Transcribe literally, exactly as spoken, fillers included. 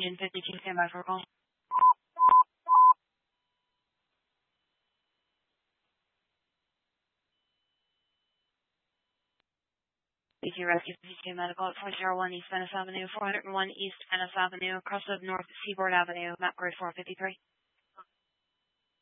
Agent fifty-two, stand by for a call. B T Rescue fifty-two Medical at four oh one East Venice Avenue, four oh one East Venice Avenue, across of North Seaboard Avenue, map grade four fifty-three.